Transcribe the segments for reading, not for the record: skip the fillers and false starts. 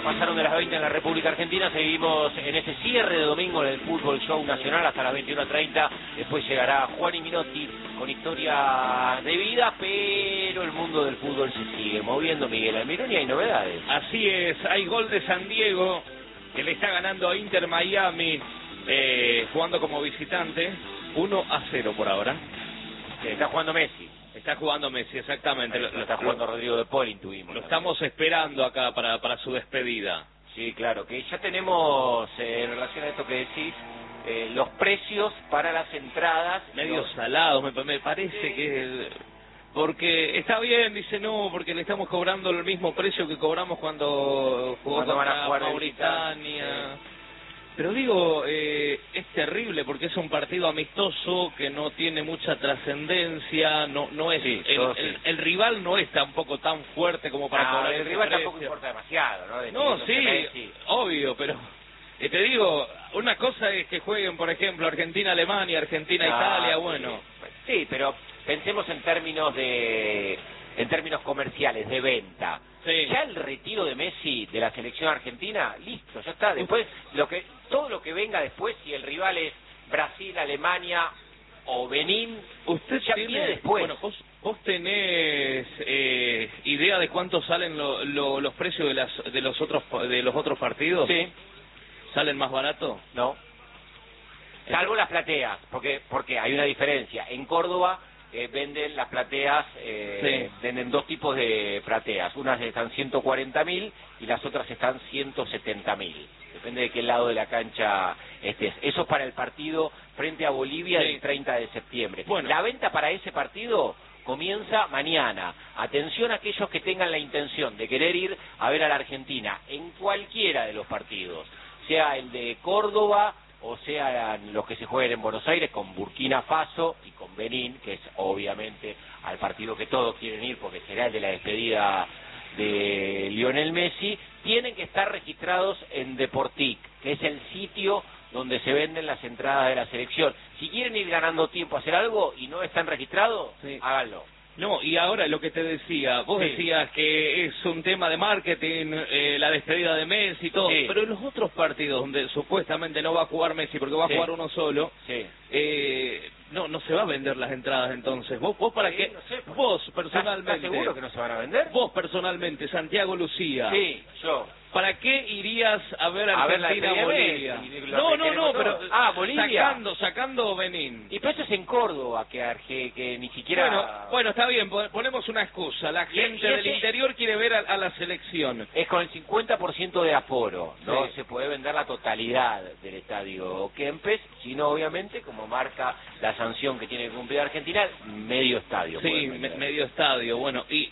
pasaron de las 20 en la República Argentina. Seguimos en este cierre de domingo en el Fútbol Show Nacional hasta las 21:30. Después llegará Juan y Minotti con historia de vida, pero el mundo del fútbol se sigue moviendo, Miguel Almirón, y hay novedades. Así es, hay gol de San Diego que le está ganando a Inter Miami, jugando como visitante, 1-0 por ahora. Está jugando Messi. Está jugando Messi, exactamente. Lo está jugando Rodrigo de Paul, intuimos. Lo estamos esperando acá para su despedida. Sí, claro, que ya tenemos, en relación a esto que decís, los precios para las entradas. Medio salados, me parece que... Porque está bien, dice no, porque le estamos cobrando el mismo precio que cobramos cuando jugó contra Mauritania. Pero digo, es terrible porque es un partido amistoso que no tiene mucha trascendencia, no es el rival no es tampoco tan fuerte como para cobrar el rival tampoco importa demasiado, ¿no? No, sí, obvio, pero te digo, una cosa es que jueguen, por ejemplo, Argentina-Alemania, Argentina-Italia, bueno. Sí, pero pensemos en términos comerciales, de venta. Sí. Ya el retiro de Messi de la selección argentina, listo, ya está. Después, todo lo que venga después, si el rival es Brasil, Alemania o Benín, usted ya viene después. Bueno, vos tenés idea de cuánto salen los precios de los otros partidos. Sí. ¿Salen más barato? No. Salvo las plateas, porque hay una diferencia. En Córdoba venden las plateas, venden dos tipos de plateas. Unas están 140.000 y las otras están 170.000. Depende de qué lado de la cancha estés. Eso es para el partido frente a Bolivia del 30 de septiembre. Bueno, la venta para ese partido comienza mañana. Atención a aquellos que tengan la intención de querer ir a ver a la Argentina en cualquiera de los partidos, sea el de Córdoba o sean los que se jueguen en Buenos Aires, con Burkina Faso y con Benín, que es obviamente al partido que todos quieren ir porque será el de la despedida de Lionel Messi. Tienen que estar registrados en Deportic, que es el sitio donde se venden las entradas de la selección. Si quieren ir ganando tiempo a hacer algo y no están registrados, háganlo. No, y ahora lo que te decía, vos decías que es un tema de marketing, la despedida de Messi y todo, pero en los otros partidos donde supuestamente no va a jugar Messi porque va a jugar uno solo, no se va a vender las entradas entonces. ¿Vos para qué? No sé, vos personalmente. ¿Estás seguro que no se van a vender? Vos personalmente, Santiago Lucía. Sí, yo. ¿Para qué irías a ver Argentina-Bolivia? No, pero Bolivia. Sacando Benín. Y pero eso es en Córdoba, que ni siquiera... Bueno, está bien, ponemos una excusa. La gente del interior quiere ver a la selección. Es con el 50% de aforo, no se puede vender la totalidad del estadio Kempes, sino obviamente, como marca la sanción que tiene que cumplir Argentina, medio estadio. Sí, medio estadio, bueno, y...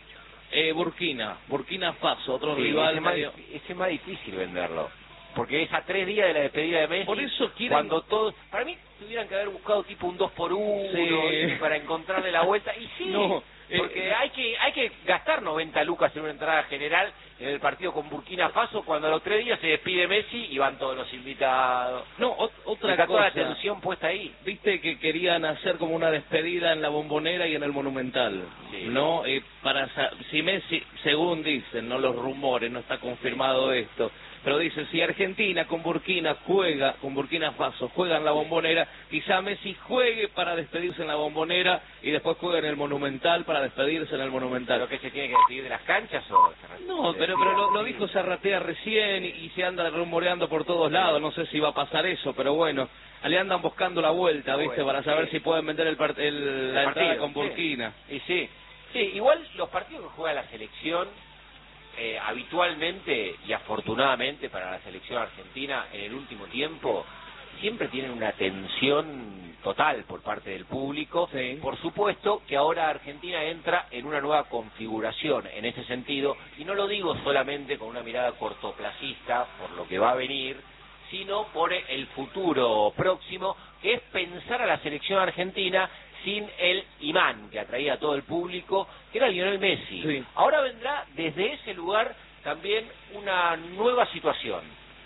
Burkina Faso, otro rival. Ese es más difícil venderlo, porque es a 3 días de la despedida de Messi. Por eso quieren... Cuando todos... Para mí tuvieran que haber buscado tipo un 2x1 para encontrarle la vuelta. Y porque hay que gastar 90 lucas en una entrada general en el partido con Burkina Faso, cuando a los 3 días se despide Messi y van todos los invitados. Otra cosa, toda la atención puesta ahí. Viste que querían hacer como una despedida en la Bombonera y en el Monumental, ¿no? Si Messi, según dicen, no los rumores, no está confirmado esto, pero dicen, si Argentina con Burkina Faso juega en la Bombonera, quizá Messi juegue para despedirse en la Bombonera y después juegue en el Monumental para despedirse en el Monumental. ¿Pero qué se tiene que despedir de las canchas o...? No, pero lo dijo Zarratea recién y se anda rumoreando por todos lados, no sé si va a pasar eso, pero bueno, le andan buscando la vuelta, ¿viste? Para saber si pueden vender la entrada con Burkina. Y sí, igual los partidos que juega la selección... habitualmente y afortunadamente para la selección argentina en el último tiempo siempre tienen una atención total por parte del público. Por supuesto que ahora Argentina entra en una nueva configuración en ese sentido, y no lo digo solamente con una mirada cortoplacista por lo que va a venir, sino por el futuro próximo, que es pensar a la selección argentina sin el imán que atraía a todo el público, que era Lionel Messi. Ahora vendrá desde ese lugar también una nueva situación,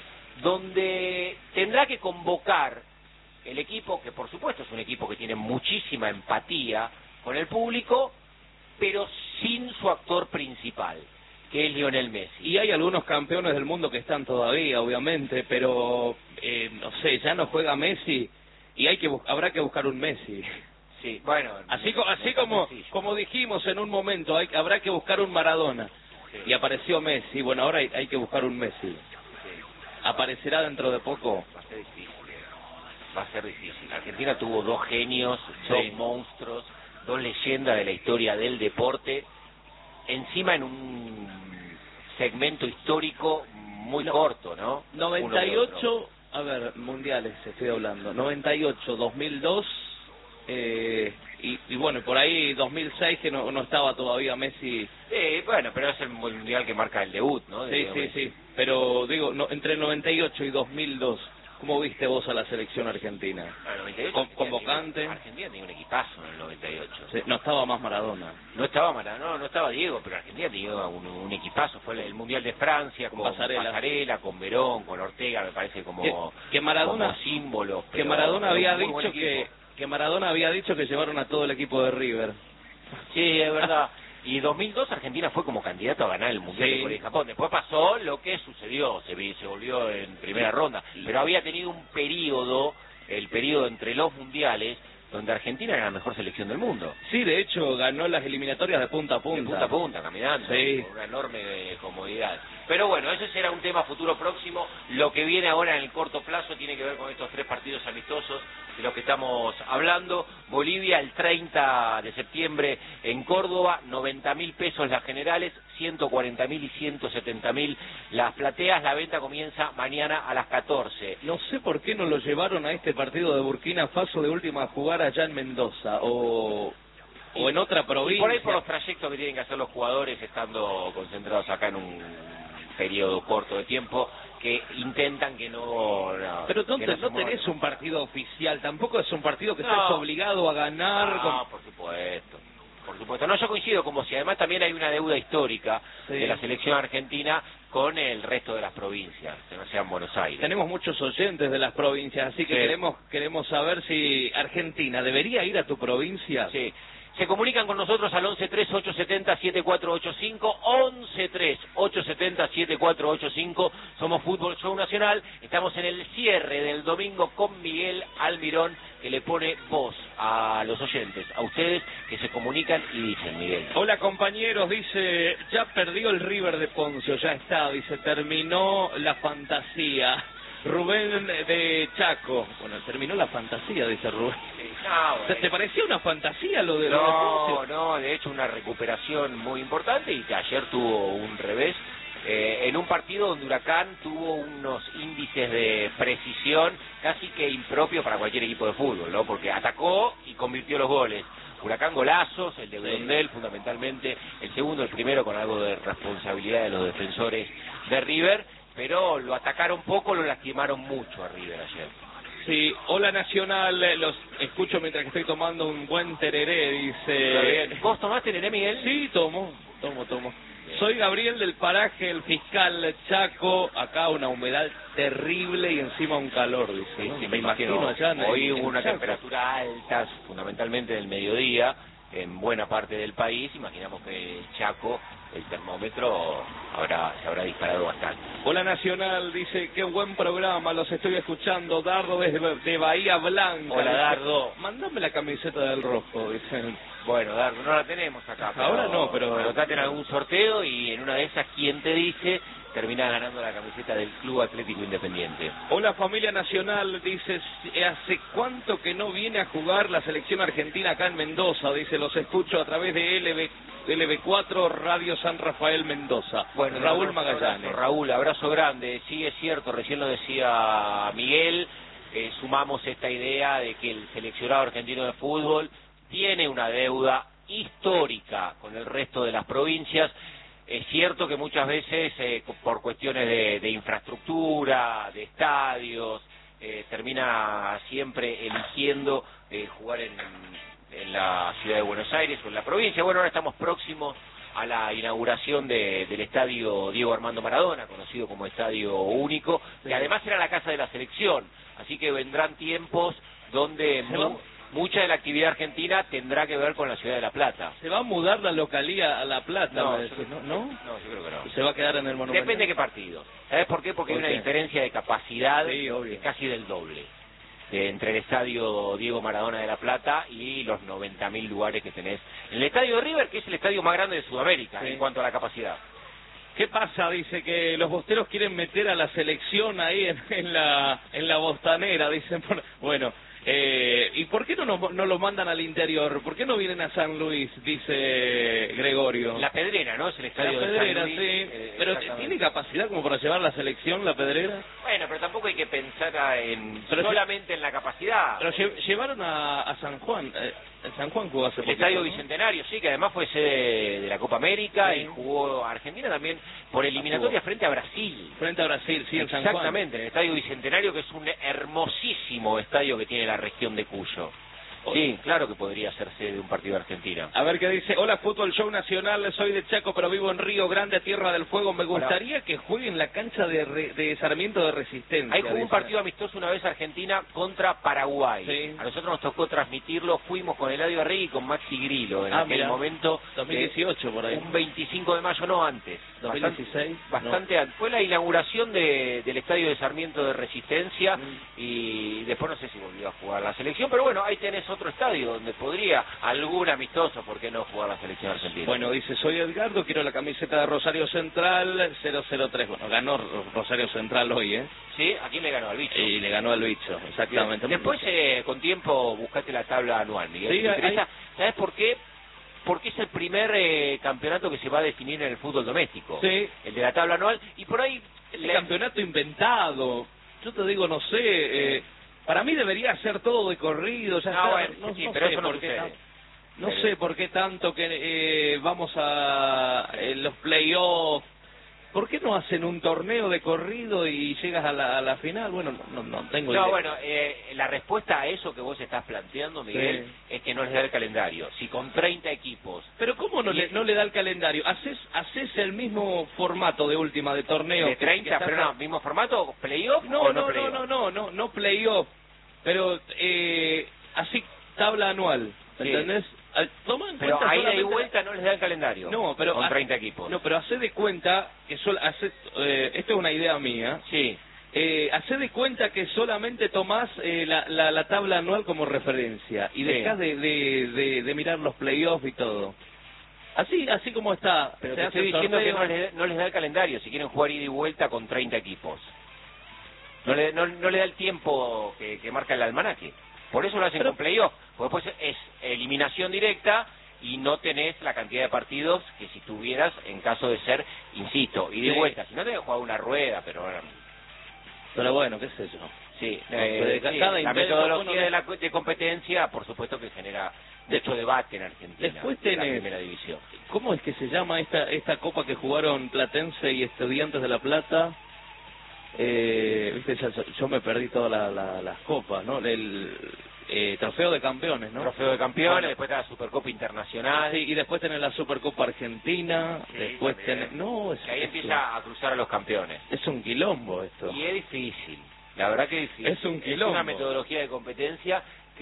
donde tendrá que convocar el equipo, que por supuesto es un equipo que tiene muchísima empatía con el público, pero sin su actor principal. que es Lionel Messi. Y hay algunos campeones del mundo que están todavía, obviamente, pero no sé, ya no juega Messi y habrá que buscar un Messi. Sí, bueno, así como dijimos en un momento, habrá que buscar un Maradona. Sí. Y apareció Messi. Bueno, ahora hay que buscar un Messi. Sí. ¿Aparecerá dentro de poco? Va a ser difícil. Va a ser difícil. Argentina tuvo dos genios, dos monstruos, dos leyendas de la historia del deporte, encima en un segmento histórico muy corto, ¿no? 98, a ver, mundiales estoy hablando, 98, 2002, y bueno, por ahí 2006 que no estaba todavía Messi. Bueno, pero es el mundial que marca el debut, ¿no? Sí, pero digo, entre el 98 y 2002, ¿cómo viste vos a la selección argentina? El 98, convocante. Argentina tenía un equipazo en el 98. Sí, no estaba más Maradona. No estaba Diego, pero Argentina tenía un equipazo. Fue el Mundial de Francia con Pasarela, con Verón, con Ortega, me parece como Maradona, como símbolo. Que Maradona había dicho que Maradona había dicho que llevaron a todo el equipo de River. Sí, es verdad. Y 2002 Argentina fue como candidato a ganar el Mundial de Corea y Japón. Después pasó lo que sucedió, se volvió en primera ronda. Pero había tenido un periodo, el periodo entre los mundiales, donde Argentina era la mejor selección del mundo. Sí, de hecho, ganó las eliminatorias de punta a punta. De punta a punta, caminando, con una enorme comodidad. Pero bueno, ese será un tema futuro próximo. Lo que viene ahora en el corto plazo tiene que ver con estos 3 partidos amistosos de los que estamos hablando. Bolivia el 30 de septiembre en Córdoba, 90.000 pesos las generales, 140.000 y 170.000 las plateas. La venta comienza mañana a las 14. No sé por qué no lo llevaron a este partido de Burkina Faso de última a jugar allá en Mendoza o en otra provincia. Y por ahí por los trayectos que tienen que hacer los jugadores estando concentrados acá en un periodo corto de tiempo, que intentan que no... Pero entonces no tenés un partido oficial, tampoco es un partido que estés obligado a ganar. Por supuesto. No, yo coincido con vos, y además también hay una deuda histórica de la selección argentina con el resto de las provincias, que no sean Buenos Aires. Tenemos muchos oyentes de las provincias, así que queremos saber si Argentina debería ir a tu provincia. Sí. Se comunican con nosotros al 11-3-870-7485, 11-3-870-7485. Somos Fútbol Show Nacional. Estamos en el cierre del domingo con Miguel Almirón, que le pone voz a los oyentes, a ustedes que se comunican y dicen, Miguel. Hola compañeros, dice, ya perdió el River de Poncio, ya está, dice, terminó la fantasía. Rubén de Chaco. Bueno, terminó la fantasía, dice Rubén. ¿Te parecía una fantasía lo de Poncio? No, de hecho una recuperación muy importante, y que ayer tuvo un revés en un partido donde Huracán tuvo unos índices de precisión casi que impropios para cualquier equipo de fútbol, ¿no? Porque atacó y convirtió los goles. Huracán golazos, el de Blondel fundamentalmente, el segundo, el primero con algo de responsabilidad de los defensores de River, pero lo atacaron poco, lo lastimaron mucho a River ayer. Sí, hola Nacional, los escucho mientras que estoy tomando un buen tereré, dice... ¿Vos tomás tereré, Miguel? Sí, tomo. Soy Gabriel del paraje El Fiscal Chaco, acá una humedad terrible y encima un calor, dice. Sí, me imagino allá hoy hubo una temperatura alta, fundamentalmente del mediodía, en buena parte del país. Imaginamos que Chaco, el termómetro se habrá disparado bastante. Hola Nacional, dice, qué buen programa, los estoy escuchando, Dardo de Bahía Blanca. Hola Dardo. Mandame la camiseta del rojo, dicen. Bueno, Dardo, no la tenemos acá. Ahora no, pero... Anotate en algún sorteo y en una de esas, ¿quién te dice? Termina ganando la camiseta del Club Atlético Independiente. Hola familia Nacional, dice, ¿hace cuánto que no viene a jugar la selección argentina acá en Mendoza? Dice, los escucho a través de LB4 Radio San Rafael Mendoza. Bueno, Raúl Magallanes. Raúl, abrazo grande. Sí, es cierto, recién lo decía Miguel, sumamos esta idea de que el seleccionado argentino de fútbol tiene una deuda histórica con el resto de las provincias. Es cierto que muchas veces por cuestiones de infraestructura, de estadios, termina siempre eligiendo jugar en la ciudad de Buenos Aires o en la provincia. Bueno, ahora estamos próximos a la inauguración del estadio Diego Armando Maradona, conocido como Estadio Único, que además era la casa de la selección, así que vendrán tiempos donde mucha de la actividad argentina tendrá que ver con la ciudad de La Plata. ¿Se va a mudar la localía a La Plata? No, ¿no? No, yo creo que no. ¿Se va a quedar en el Monumental? Depende de qué partido. ¿Sabes por qué? Porque hay una diferencia de capacidad casi del doble. Entre el estadio Diego Maradona de La Plata y los 90.000 lugares que tenés en el estadio de River, que es el estadio más grande de Sudamérica en cuanto a la capacidad. ¿Qué pasa? Dice que los bosteros quieren meter a la selección ahí en la bostanera, dicen. Bueno, ¿y por qué no lo mandan al interior? ¿Por qué no vienen a San Luis? Dice Gregorio. La Pedrera, ¿no? Es el estadio de San Luis. La Pedrera, sí. Pero ¿tiene capacidad como para llevar la selección, la Pedrera? Bueno, pero tampoco hay que pensar solamente en la capacidad. Pero llevaron a San Juan. En San Juan jugó hace poquito, el Estadio ¿no? Bicentenario, sí, que además fue sede de la Copa América y jugó Argentina también por eliminatoria frente a Brasil. Frente a Brasil, sí, en San Juan. Exactamente, en el Estadio Bicentenario, que es un hermosísimo estadio que tiene la región de Cuyo. Sí, claro que podría ser sede de un partido de Argentina. A ver qué dice. Hola, Fútbol Show Nacional, soy de Chaco, pero vivo en Río Grande, Tierra del Fuego. Me gustaría que juegue en la cancha de Sarmiento de Resistencia. Ahí jugó un partido amistoso una vez Argentina contra Paraguay. Sí. A nosotros nos tocó transmitirlo, fuimos con Eladio Arregui y con Maxi Grillo en aquel momento. 2018 por ahí. Un 25 de mayo, no antes. 2016. Bastante antes. Fue la inauguración del estadio de Sarmiento de Resistencia y después no sé si volvió a jugar la selección, pero bueno, ahí tenés otro estadio donde podría algún amistoso, ¿por qué no jugar la selección argentina? Bueno, dice, soy Edgardo, quiero la camiseta de Rosario Central 003. Bueno, ganó Rosario Central hoy, ¿eh? Sí, ¿a quién le ganó? Al Bicho. Y le ganó al Bicho, exactamente. Bien. Después, con tiempo, buscate la tabla anual, Miguel. Sí, ¿Sabes por qué? Porque es el primer campeonato que se va a definir en el fútbol doméstico. Sí. El de la tabla anual. Y por ahí... campeonato inventado. Yo te digo, no sé... para mí debería ser todo de corrido. Ya está. Bueno, no pero sé eso no por qué sucede. No sé por qué tanto que vamos a los playoffs. ¿Por qué no hacen un torneo de corrido y llegas a la final? Bueno, no tengo idea. No, bueno, la respuesta a eso que vos estás planteando, Miguel, es que no les da el calendario. Si con 30 equipos... Pero ¿cómo no le da el calendario? ¿Haces el mismo formato de última de torneo? ¿De 30? Pero no, ¿mismo formato? ¿Playoff o no playoff? No playoff. Pero así tabla anual, ¿entendés? Pero a ida y vuelta no les da el calendario. No, pero con 30 equipos. No, pero hacé de cuenta que esto es una idea mía. Sí. Hacé de cuenta que solamente tomás la tabla anual como referencia y dejás de mirar los playoffs y todo. Así como está. Pero te estoy diciendo que no les da el calendario si quieren jugar ida y vuelta con 30 equipos. No le da el tiempo que marca el almanaque. Por eso lo hacen con playoff, porque después es eliminación directa y no tenés la cantidad de partidos que si tuvieras en caso de ser, insisto, ida y vuelta. Si no tenés que jugar una rueda, pero bueno, qué sé yo. Sí, la metodología de competencia, por supuesto que genera mucho debate en Argentina. Después tenés, la primera división. ¿Cómo es que se llama esta copa que jugaron Platense y Estudiantes de La Plata? Viste, yo me perdí todas las copas, ¿no? El trofeo de campeones, ¿no? Trofeo de campeones, después está la Supercopa Internacional. Sí, y después tenés la Supercopa Argentina, después tenés... que ahí empieza a cruzar a los campeones. Es un quilombo esto. Y es difícil, la verdad que es difícil. Es un quilombo. Es una metodología de competencia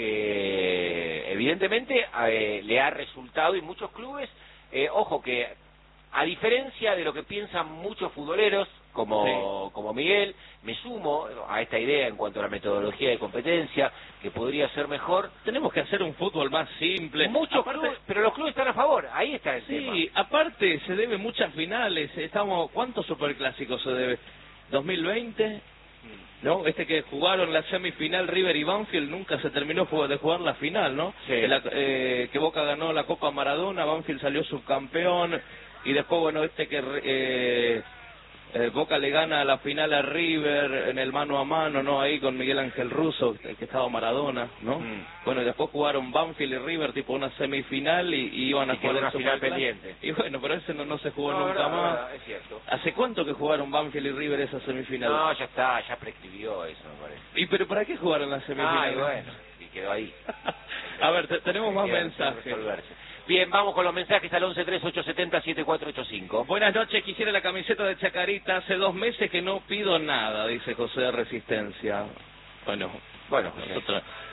que evidentemente le ha resultado y muchos clubes, ojo que a diferencia de lo que piensan muchos futboleros, como Miguel, me sumo a esta idea en cuanto a la metodología de competencia, que podría ser mejor. Tenemos que hacer un fútbol más simple. Clubes, pero los clubes están a favor, ahí está el tema. Sí, aparte se debe muchas finales, ¿cuántos superclásicos se debe? ¿2020? ¿No? Que jugaron la semifinal River y Banfield, nunca se terminó de jugar la final, ¿no? Sí. Que Boca ganó la Copa Maradona, Banfield salió subcampeón, y después, bueno, que Boca le gana la final a River en el mano a mano, ¿no? Ahí con Miguel Ángel Russo, que estaba Maradona, ¿no? Bueno, y después jugaron Banfield y River, tipo una semifinal, y iban a jugar una final pendiente. Y bueno, pero ese no se jugó nunca más. Es cierto. ¿Hace cuánto que jugaron Banfield y River esa semifinal? No, ya está, ya prescribió eso, me parece. ¿Y pero para qué jugaron la semifinal? Bueno, y quedó ahí. A ver, tenemos más mensajes. Bien, vamos con los mensajes al 1138707485. Buenas noches, quisiera la camiseta de Chacarita. Hace 2 meses que no pido nada, dice José de Resistencia. Bueno, nosotros...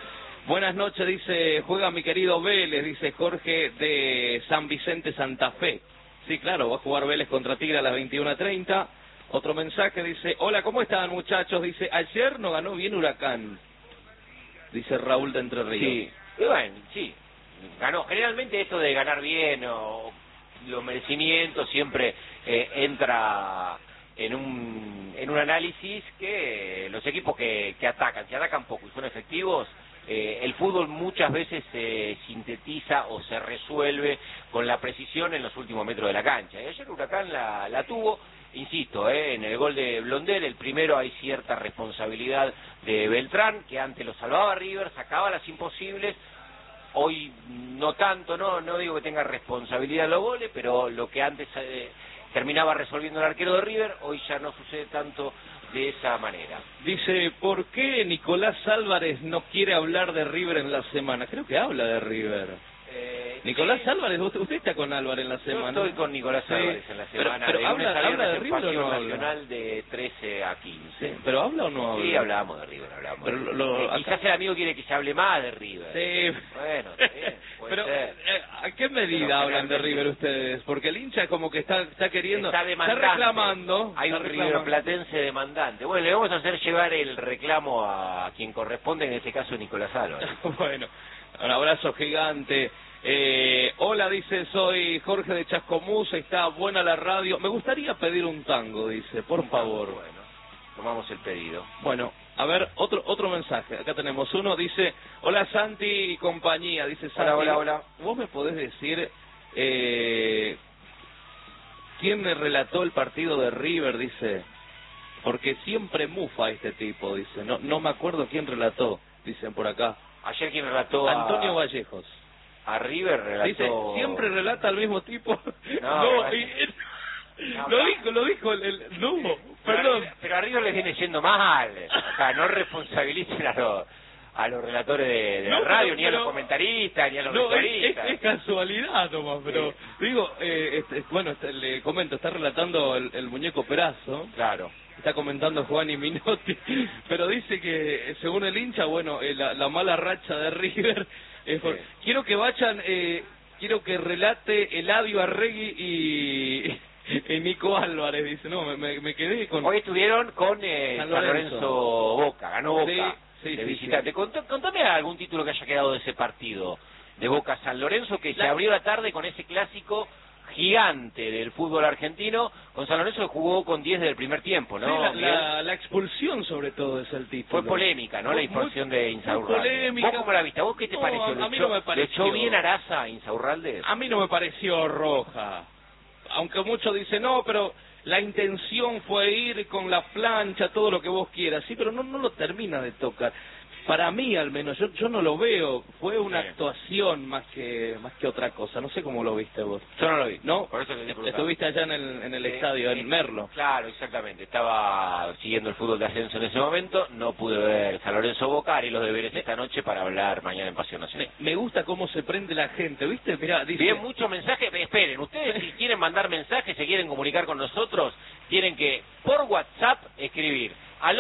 Buenas noches, dice, juega mi querido Vélez, dice Jorge de San Vicente, Santa Fe. Sí, claro, va a jugar Vélez contra Tigre a las 21:30. Otro mensaje dice, hola, ¿cómo están muchachos? Dice, ayer no ganó bien Huracán, dice Raúl de Entre Ríos. Sí, y bueno, sí, ganó. Generalmente esto de ganar bien o los merecimientos siempre entra en un análisis que los equipos que atacan, si atacan poco y son efectivos, el fútbol muchas veces se sintetiza o se resuelve con la precisión en los últimos metros de la cancha. Y ayer Huracán la tuvo, insisto, en el gol de Blondel, el primero hay cierta responsabilidad de Beltrán, que antes lo salvaba River, sacaba las imposibles. Hoy no tanto, no digo que tenga responsabilidad en los goles, pero lo que antes terminaba resolviendo el arquero de River, hoy ya no sucede tanto de esa manera. Dice, ¿por qué Nicolás Álvarez no quiere hablar de River en la semana? Creo que habla de River. Nicolás Álvarez, usted está con Álvarez en la semana. Yo estoy con Nicolás Álvarez en la semana. Pero habla de River o no habla? Nacional de 13 a 15. Sí, ¿pero habla o no habla? Sí, hablábamos de River, quizás el amigo quiere que se hable más de River. Sí. Bueno, pero ¿a qué medida hablan de River ustedes? Porque el hincha como que está queriendo, está reclamando. Hay un River Platense demandante. Bueno, le vamos a hacer llevar el reclamo a quien corresponde, en este caso Nicolás Álvarez. Bueno, un abrazo gigante. Hola, dice, soy Jorge de Chascomús, está buena la radio. Me gustaría pedir un tango, dice, por favor. Bueno, tomamos el pedido. Bueno, a ver, otro mensaje. Acá tenemos uno, dice, hola Santi y compañía, dice Santi. Hola. ¿Vos me podés decir quién me relató el partido de River? Dice, porque siempre mufa este tipo, dice. No me acuerdo quién relató, dicen por acá. Ayer quien relató Antonio Vallejos. A River relató... Dice, siempre relata al mismo tipo. Lo dijo no, perdón. Pero a River les viene yendo mal. O sea, no responsabilicen a los relatores de la radio, ni a los comentaristas, ni a los vestuaristas. Es casualidad nomás, pero digo, bueno, le comento, está relatando el muñeco Perazo. Claro. Está comentando Juan y Minotti, pero dice que según el hincha, bueno, la mala racha de River es quiero que vayan, quiero que relate Eladio Arregui y Nico Álvarez, dice, no, me quedé con... Hoy estuvieron con San Lorenzo Boca, ganó Boca de visitante. Contame algún título que haya quedado de ese partido de Boca San Lorenzo, que se abrió la tarde con ese clásico gigante del fútbol argentino, con San Lorenzo que jugó con 10 del primer tiempo, ¿no? Sí, la expulsión sobre todo es el título. Fue polémica, ¿no? La expulsión de Insaurralde. ¿Vos cómo la viste? ¿Vos qué te pareció? A mí no me pareció. ¿Le echó bien Araza a Insaurralde? A mí no me pareció roja. Aunque muchos dicen, no, pero la intención fue ir con la plancha, todo lo que vos quieras. Sí, pero no lo termina de tocar. Para mí, al menos, yo no lo veo. Fue una actuación más que otra cosa. No sé cómo lo viste vos. Yo no lo vi. ¿No? Por eso estuviste allá en el estadio, en Merlo. Claro, exactamente. Estaba siguiendo el fútbol de ascenso en ese momento. No pude ver San Lorenzo Boca, haré los deberes esta noche para hablar mañana en Pasión Nacional. Me gusta cómo se prende la gente, ¿viste? Mirá, dice... Bien, muchos mensajes. Esperen, ustedes si quieren mandar mensajes, se quieren comunicar con nosotros, tienen que por WhatsApp escribir al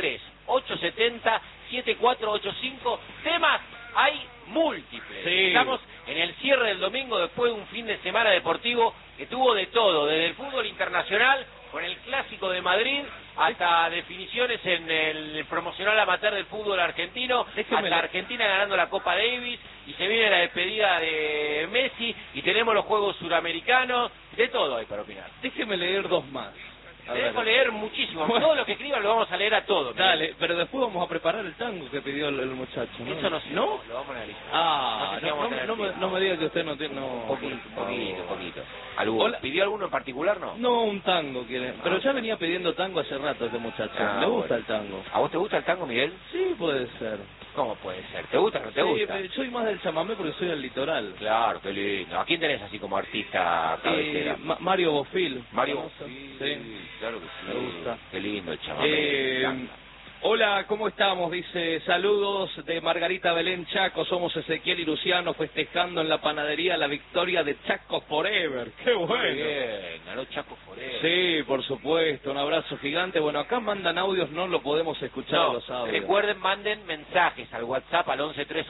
113870-7485. Temas hay múltiples. Sí. Estamos en el cierre del domingo después de un fin de semana deportivo que tuvo de todo, desde el fútbol internacional con el Clásico de Madrid hasta definiciones en el promocional amateur del fútbol argentino, hasta Argentina ganando la Copa Davis, y se viene la despedida de Messi y tenemos los Juegos Suramericanos, de todo hay para opinar. Déjeme leer dos más. Te dejo leer muchísimo. Todo lo que escriban lo vamos a leer a todos. Dale, pero después vamos a preparar el tango que pidió el muchacho, ¿no? Eso no sé. ¿No? Lo vamos a analizar. No me diga que usted no tiene... Poquito. ¿Pidió alguno en particular, no? No, un tango quiere. Pero ya venía pidiendo tango hace rato este muchacho. Le gusta el tango. ¿A vos te gusta el tango, Miguel? Sí, puede ser. ¿Cómo puede ser? ¿Te gusta o no te gusta? Soy más del chamamé porque soy del litoral. Claro, qué lindo. ¿A quién tenés así como artista cabecera? Mario Bofil. Mario Bofil. Sí. Claro que sí. Me gusta. Qué lindo el chamamé. Hola, ¿cómo estamos? Dice, saludos de Margarita Belén Chaco, somos Ezequiel y Luciano festejando en la panadería la victoria de Chaco Forever. ¡Qué bueno! Muy bien, ganó Chaco Forever. Sí, por supuesto, un abrazo gigante. Bueno, acá mandan audios, no lo podemos escuchar los audios. Recuerden, manden mensajes al WhatsApp al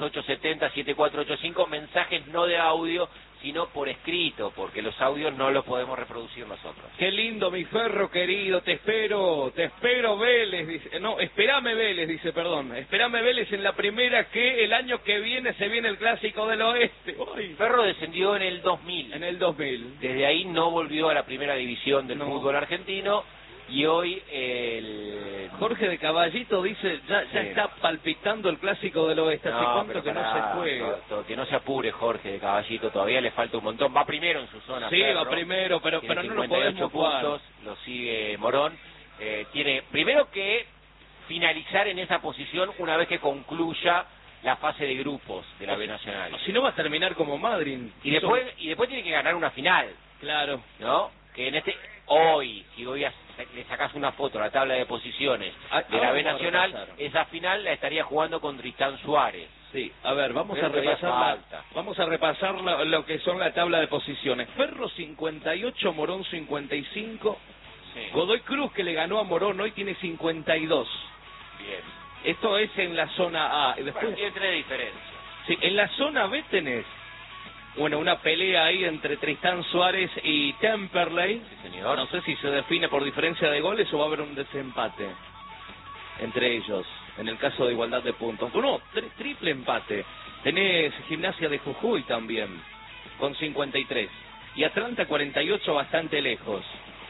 1138707485, mensajes no de audio, sino por escrito, porque los audios no los podemos reproducir nosotros. Qué lindo, mi Ferro querido, te espero Vélez, dice, no, espérame Vélez, dice, perdón, espérame Vélez en la primera, que el año que viene se viene el Clásico del Oeste. Uy. Ferro descendió en el 2000. En el 2000. Desde ahí no volvió a la primera división del fútbol argentino, y hoy el... Jorge de Caballito dice, ya está palpitando el Clásico del Oeste. ¿Hace cuánto que no se juega? Que no se apure Jorge de Caballito, todavía le falta un montón. Va primero en su zona. Sí, Ferro, va primero, pero no lo podemos puntos, lo sigue Morón. Tiene primero que finalizar en esa posición una vez que concluya la fase de grupos de la B Nacional. Si no va a terminar como Madrid. Y después tiene que ganar una final. Claro. ¿No? Que en hoy le sacas una foto a la tabla de posiciones de la B Nacional, esa final la estaría jugando con Tristán Suárez. Sí, a ver, vamos a repasar lo que son la tabla de posiciones. Ferro 58, Morón 55. Sí. Godoy Cruz, que le ganó a Morón, hoy tiene 52. Bien. Esto es en la zona A. Y después tiene 3 diferencias. Sí, en la zona B tenés, bueno, una pelea ahí entre Tristán Suárez y Temperley. Sí, señor. No sé si se define por diferencia de goles o va a haber un desempate entre ellos, en el caso de igualdad de puntos. No, triple empate. Tenés Gimnasia de Jujuy también, con 53. Y Atlanta 48, bastante lejos.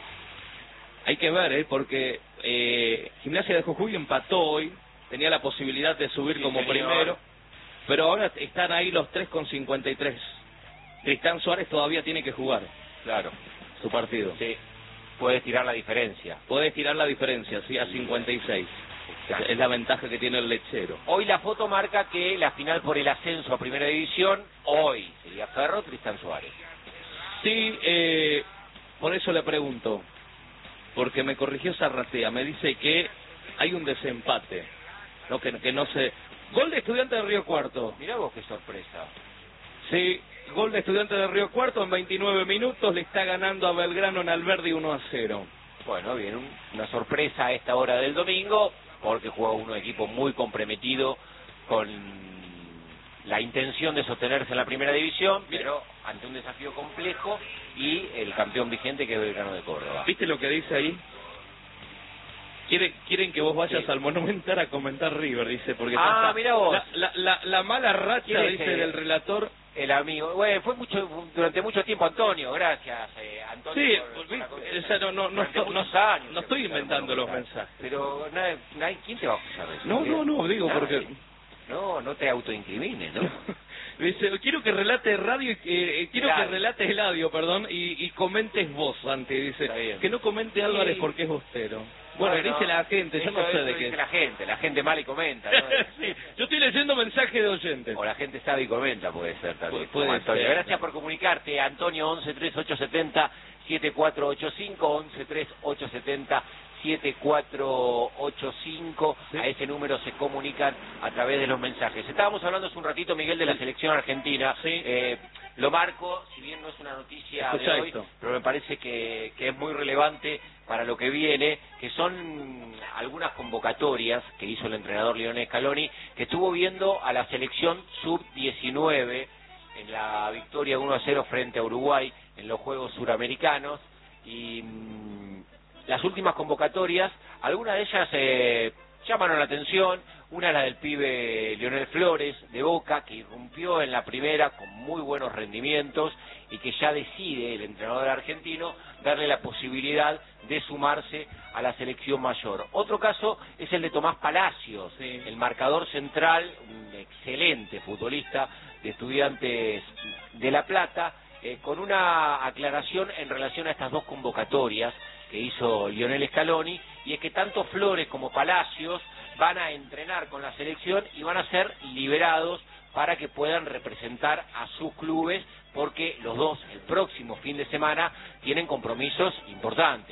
Hay que ver, porque Gimnasia de Jujuy empató hoy, tenía la posibilidad de subir como primero, pero ahora están ahí los 3 con 53. Tristán Suárez todavía tiene que jugar. Claro. Su partido. Sí. Puedes tirar la diferencia. Puedes tirar la diferencia, sí, a 56. Es la ventaja que tiene el lechero. Hoy la foto marca que la final por el ascenso a Primera División, hoy sería Ferro, Tristán Suárez. Sí, por eso le pregunto, porque me corrigió Zarratea, me dice que hay un desempate, no que no se... Gol de Estudiantes de Río Cuarto. Mirá vos qué sorpresa. Sí, gol de Estudiantes de Río Cuarto en 29 minutos, le está ganando a Belgrano en Alberdi 1-0. Bueno, bien, una sorpresa a esta hora del domingo, porque juega un equipo muy comprometido con la intención de sostenerse en la primera división, pero ante un desafío complejo, y el campeón vigente, que es Belgrano de Córdoba. ¿Viste lo que dice ahí? Quieren que vos vayas al Monumental a comentar River, dice, porque mira vos. La mala racha, dice, del relator. El amigo, bueno, fue durante mucho tiempo Antonio, gracias Antonio. Sí, años, no estoy inventando los mensajes. Pero nadie, ¿quién te va a acusar de eso? No, digo, porque... No te autoincrimines, ¿no? Dice, quiero que relate radio, que relates el audio, perdón, y comentes vos, antes, dice, que no comente Álvarez porque es bostero. Bueno, dice la gente, yo no sé de qué. Dice la gente mala y comenta, ¿no? Sí, yo estoy leyendo mensajes de oyentes. O la gente sabe y comenta, puede ser también. Puede Antonio. ser. Gracias por comunicarte, Antonio. 113870-7485, 113870-7485. Sí. A ese número se comunican a través de los mensajes. Estábamos hablando hace un ratito, Miguel, de la selección argentina. Sí. Lo marco, si bien no es una noticia de hoy, pero me parece que es muy relevante para lo que viene, que son algunas convocatorias que hizo el entrenador Lionel Scaloni, que estuvo viendo a la selección sub-19 en la victoria 1-0 frente a Uruguay en los Juegos Suramericanos, y las últimas convocatorias, algunas de ellas llamaron la atención. Una es la del pibe Lionel Flores, de Boca, que irrumpió en la primera con muy buenos rendimientos y que ya decide el entrenador argentino darle la posibilidad de sumarse a la selección mayor. Otro caso es el de Tomás Palacios, el marcador central, un excelente futbolista de Estudiantes de La Plata, con una aclaración en relación a estas dos convocatorias que hizo Lionel Scaloni, y es que tanto Flores como Palacios van a entrenar con la selección y van a ser liberados para que puedan representar a sus clubes, porque los dos el próximo fin de semana tienen compromisos importantes.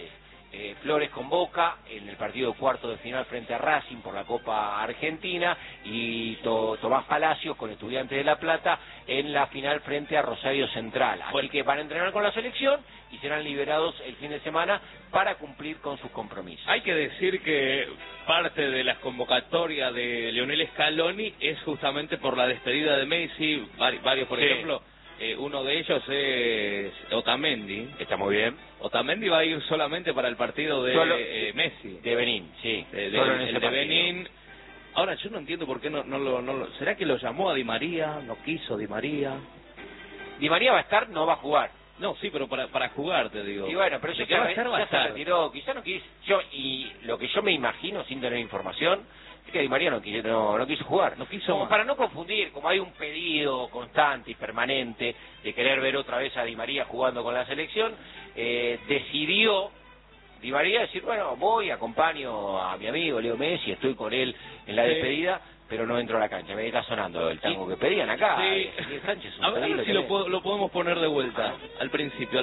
Flores con Boca en el partido cuarto de final frente a Racing por la Copa Argentina, y Tomás Palacios con Estudiantes de La Plata en la final frente a Rosario Central. Así que van a entrenar con la selección y serán liberados el fin de semana para cumplir con sus compromisos. Hay que decir que parte de las convocatorias de Lionel Scaloni es justamente por la despedida de Messi, varios por ejemplo. Uno de ellos es Otamendi. Está muy bien. Otamendi va a ir solamente para el partido de Messi. De Benín, sí. El de Benín. Ahora, yo no entiendo por qué no lo... ¿Será que lo llamó a Di María? ¿No quiso Di María? Di María va a estar, no va a jugar. No, sí, pero para jugar, te digo. Y bueno, pero ya se retiró. Quizá no quiso... Y lo que yo me imagino, sin tener información, es que Di María no quiso jugar. No quiso como más. Para no confundir, como hay un pedido constante y permanente de querer ver otra vez a Di María jugando con la selección, decidió Di María decir, bueno, voy, acompaño a mi amigo Leo Messi, estoy con él en la despedida, pero no entro a la cancha. Me está sonando el tango que pedían acá. Sí. Sánchez, A ver si lo podemos poner de vuelta, al principio.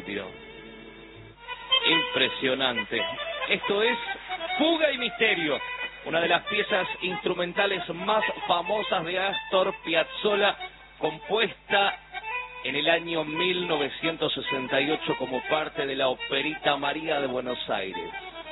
Impresionante. Esto es Fuga y Misterio, una de las piezas instrumentales más famosas de Astor Piazzolla, compuesta en el año 1968 como parte de la Operita María de Buenos Aires.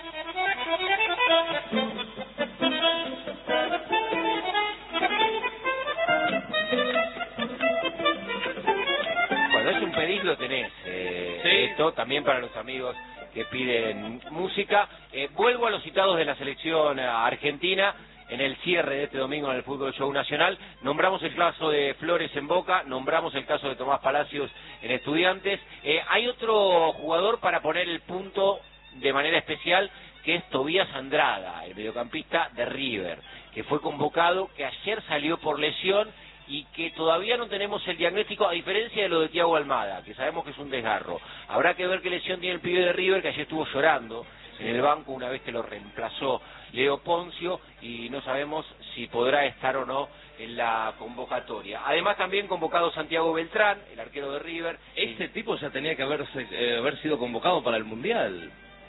Cuando es un pedís lo tenés. Esto también para los amigos que piden música. Vuelvo a los citados de la selección argentina. En el cierre de este domingo en el Fútbol Show Nacional, nombramos el caso de Flores en Boca, nombramos el caso de Tomás Palacios en Estudiantes. Hay otro jugador para poner el punto de manera especial, que es Tobías Andrada, el mediocampista de River, que fue convocado, que ayer salió por lesión y que todavía no tenemos el diagnóstico, a diferencia de lo de Thiago Almada, que sabemos que es un desgarro. Habrá que ver qué lesión tiene el pibe de River, que ayer estuvo llorando en el banco una vez que lo reemplazó Leo Poncio, y no sabemos si podrá estar o no en la convocatoria. Además también convocado Santiago Beltrán, el arquero de River. Este tipo ya tenía que haber sido convocado para el Mundial.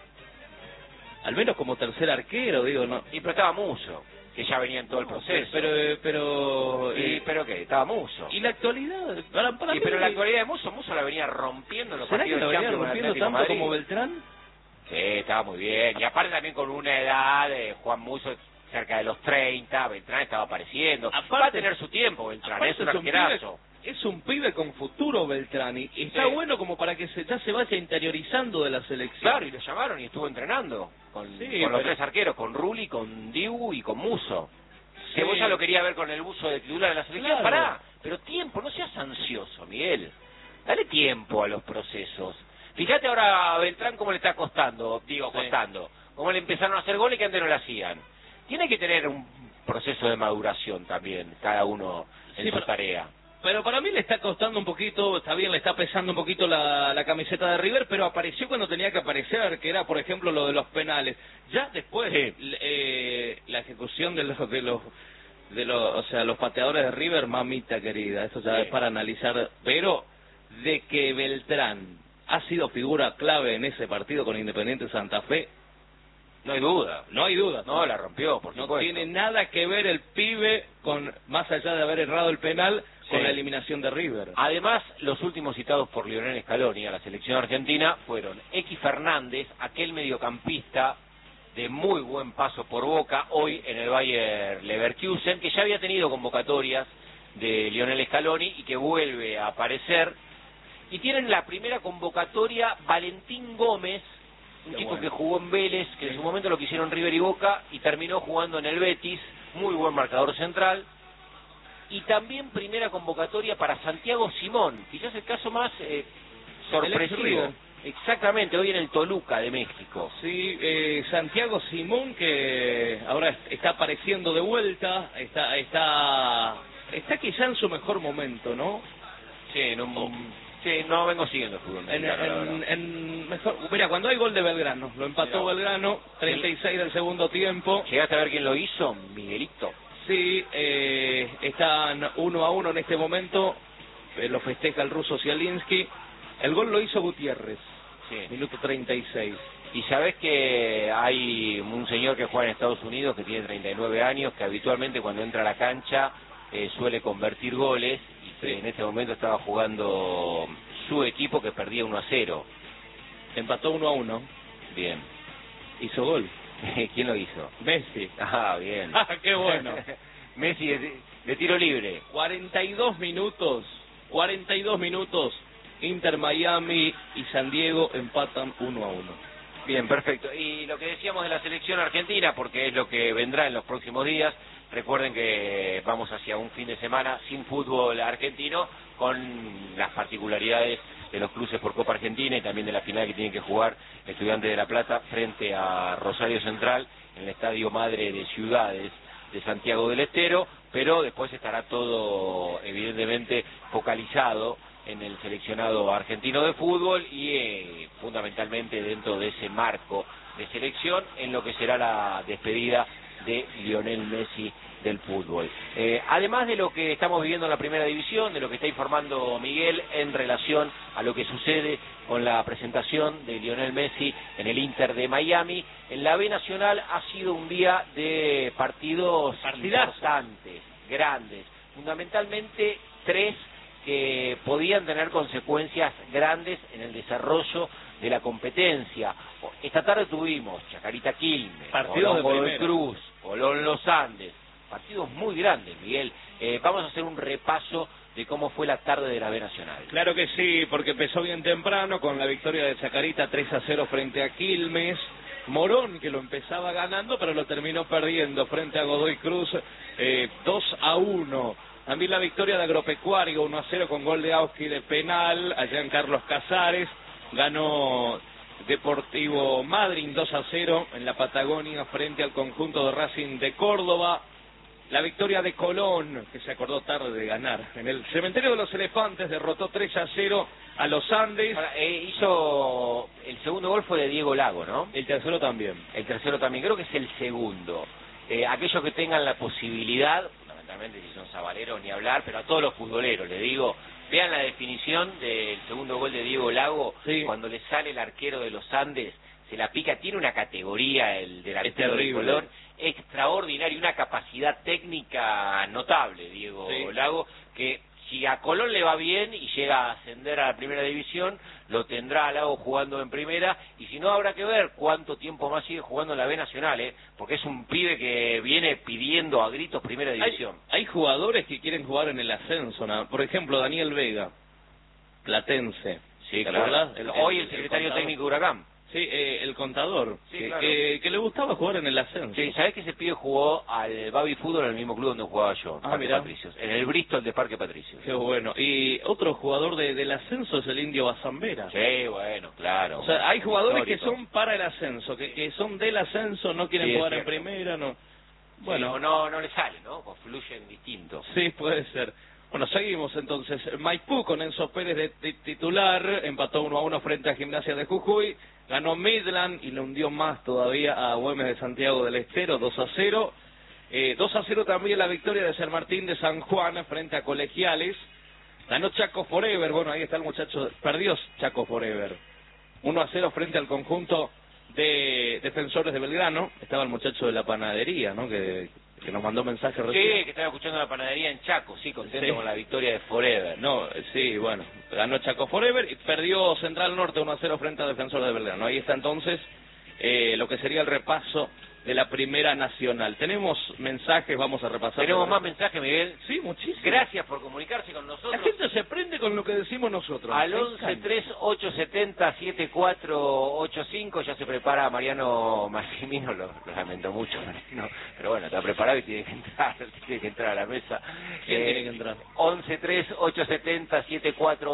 Al menos como tercer arquero, digo, ¿no? Y pero estaba Muso, que ya venía en todo el proceso. Pero ¿qué? Estaba Muso. ¿Y la actualidad? Pero la actualidad de Muso la venía rompiendo en los partidos de Champions. ¿Será que la venía rompiendo tanto como Beltrán? Sí, estaba muy bien. Y aparte también con una edad, Juan Muso cerca de los 30, Beltrán estaba apareciendo. Va a tener su tiempo Beltrán, es un arquerazo. Es un pibe con futuro Beltrán, y está bueno como para que ya se vaya interiorizando de la selección. Claro, y lo llamaron y estuvo entrenando con los tres arqueros, con Rulli, con Dibu y con Muso. Sí. Que vos ya lo quería ver con el buzo de titular de la selección. Claro. Pará, pero tiempo, no seas ansioso, Miguel. Dale tiempo a los procesos. Fíjate ahora a Beltrán cómo le está costando, cómo le empezaron a hacer goles que antes no le hacían. Tiene que tener un proceso de maduración también, cada uno en su tarea. Pero para mí le está costando un poquito, está bien, le está pesando un poquito la camiseta de River, pero apareció cuando tenía que aparecer, que era, por ejemplo, lo de los penales. Ya después, la ejecución de los pateadores de River, mamita querida, eso ya es para analizar. Pero de que Beltrán ha sido figura clave en ese partido con Independiente Santa Fe, no hay duda. No, la rompió, por supuesto. No tiene nada que ver el pibe más allá de haber errado el penal, con la eliminación de River. Además, los últimos citados por Lionel Scaloni a la selección argentina fueron X Fernández, aquel mediocampista de muy buen paso por Boca, hoy en el Bayer Leverkusen, que ya había tenido convocatorias de Lionel Scaloni y que vuelve a aparecer. Y tienen la primera convocatoria Valentín Gómez, un chico que jugó en Vélez, que en su momento lo quisieron River y Boca, y terminó jugando en el Betis, muy buen marcador central. Y también primera convocatoria para Santiago Simón, quizás el caso más sorpresivo. Exactamente, hoy en el Toluca de México. Sí, Santiago Simón, que ahora está apareciendo de vuelta, está quizá en su mejor momento, ¿no? Sí, no vengo siguiendo el fútbol. Mira, cuando hay gol de Belgrano, lo empató Belgrano, 36 del segundo tiempo. ¿Llegaste a ver quién lo hizo? Miguelito. Sí, están 1-1 en este momento, lo festeja el ruso Zielinski. El gol lo hizo Gutiérrez. Sí. Minuto 36. Y sabés que hay un señor que juega en Estados Unidos que tiene 39 años, que habitualmente cuando entra a la cancha suele convertir goles, y que en este momento estaba jugando su equipo que perdía 1-0. Empató 1-1. Bien. Hizo gol. ¿Quién lo hizo? Messi. Ah, bien. Qué bueno. Messi de tiro libre. 42 minutos. Inter Miami y San Diego empatan 1-1. Bien, perfecto. Y lo que decíamos de la selección argentina, porque es lo que vendrá en los próximos días, recuerden que vamos hacia un fin de semana sin fútbol argentino, con las particularidades de los cruces por Copa Argentina y también de la final que tienen que jugar Estudiantes de La Plata frente a Rosario Central en el Estadio Madre de Ciudades de Santiago del Estero, pero después estará todo evidentemente focalizado en el seleccionado argentino de fútbol y fundamentalmente dentro de ese marco de selección en lo que será la despedida de Lionel Messi del fútbol. Además de lo que estamos viviendo en la primera división, de lo que está informando Miguel en relación a lo que sucede con la presentación de Lionel Messi en el Inter de Miami, en la B Nacional ha sido un día de partidos importantes, grandes, fundamentalmente 3 que podían tener consecuencias grandes en el desarrollo de la competencia. Esta tarde tuvimos Chacarita Quilmes, partidos de Godoy Cruz, Colón Los Andes, partidos muy grandes, Miguel. Vamos a hacer un repaso de cómo fue la tarde de la B Nacional. Claro que sí, porque empezó bien temprano con la victoria de Chacarita 3-0 frente a Quilmes. Morón, que lo empezaba ganando, pero lo terminó perdiendo frente a Godoy Cruz 2-1. También la victoria de Agropecuario 1-0 con gol de Auski de penal allá en Carlos Casares. Ganó Deportivo Madryn 2-0 en la Patagonia frente al conjunto de Racing de Córdoba. La victoria de Colón, que se acordó tarde de ganar. En el Cementerio de los Elefantes derrotó 3-0 a los Andes. Ahora, hizo el segundo gol fue de Diego Lago, ¿no? El tercero también. El tercero también, creo que es el segundo. Aquellos que tengan la posibilidad, fundamentalmente si son sabaleros ni hablar, pero a todos los futboleros, les digo, vean la definición del segundo gol de Diego Lago, sí. Cuando le sale el arquero de los Andes, se la pica, tiene una categoría el del arquero de Colón, extraordinario, una capacidad técnica notable, Diego Lago, que si a Colón le va bien y llega a ascender a la primera división, lo tendrá a Lago jugando en primera, y si no habrá que ver cuánto tiempo más sigue jugando en la B Nacional, porque es un pibe que viene pidiendo a gritos primera división. Hay jugadores que quieren jugar en el ascenso, ¿no? Por ejemplo, Daniel Vega, platense. Sí, claro. Hoy el secretario técnico de Huracán. Sí, el contador, sí, que, claro. que le gustaba jugar en el ascenso. Sí, ¿sabés que ese pibe jugó al Baby Fútbol en el mismo club donde jugaba yo? Parque Patricios, en el Bristol de Parque Patricios. Qué bueno. Y otro jugador del ascenso es el Indio Bazambera. Sí, bueno, claro. O sea, hay jugadores que son para el ascenso, que son del ascenso, no quieren jugar en primera, no. Bueno, no le sale, ¿no? O fluyen distintos. Sí, puede ser. Bueno, seguimos entonces. Maipú con Enzo Pérez de titular, empató 1-1 frente a Gimnasia de Jujuy, ganó Midland y le hundió más todavía a Güemes de Santiago del Estero, 2-0. 2-0 también la victoria de San Martín de San Juan frente a Colegiales. Ganó Chaco Forever, bueno, ahí está el muchacho, perdió Chaco Forever. 1-0 frente al conjunto de Defensores de Belgrano. Estaba el muchacho de la panadería, ¿no? Que nos mandó mensaje recién. Sí, que estaba escuchando la panadería en Chaco, sí, contento con la victoria de Forever. No, sí, bueno, ganó Chaco Forever y perdió Central Norte 1-0 frente a Defensores de Belgrano. Ahí está entonces lo que sería el repaso de la Primera Nacional. Tenemos mensajes, vamos a repasar. ¿Tenemos más mensajes, Miguel? Sí, muchísimo. Gracias por comunicarse con nosotros. La gente se prende con lo que decimos nosotros. Al 11-3870-7485 ya se prepara Mariano Massimino, lo lamento mucho, Mariano, pero bueno, está preparado y tiene que entrar a la mesa. ¿Quién tiene que entrar? 11-3870-7485